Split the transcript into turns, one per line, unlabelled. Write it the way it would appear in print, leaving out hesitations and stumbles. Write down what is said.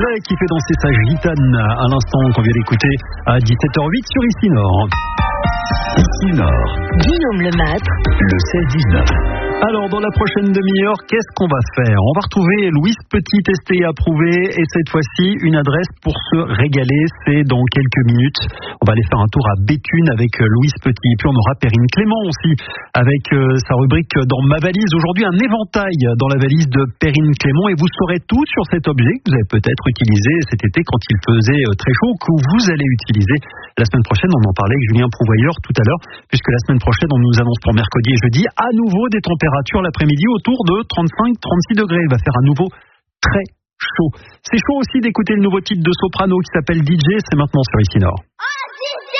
Grey qui fait danser sa gitane à l'instant qu'on vient d'écouter à 17h08 sur Ici Nord. Ici Nord.
Guillaume Lemaitre.
Le 16-19. Alors, dans la prochaine demi-heure, qu'est-ce qu'on va faire? On va retrouver Louise Petit, testé et approuvé, et cette fois-ci, une adresse pour se régaler, c'est dans quelques minutes. On va aller faire un tour à Béthune avec Louise Petit. Et puis on aura Perrine Clément aussi, avec sa rubrique Dans ma valise. Aujourd'hui, un éventail dans la valise de Perrine Clément, et vous saurez tout sur cet objet que vous avez peut-être utilisé cet été quand il faisait très chaud, que vous allez utiliser la semaine prochaine. On en parlait avec Julien Prouvoyeur tout à l'heure, puisque la semaine prochaine, on nous annonce pour mercredi et jeudi à nouveau des températures l'après-midi autour de 35-36 degrés. Il va faire à nouveau très chaud. C'est chaud aussi d'écouter le nouveau titre de Soprano qui s'appelle DJ. C'est maintenant sur Ici Nord.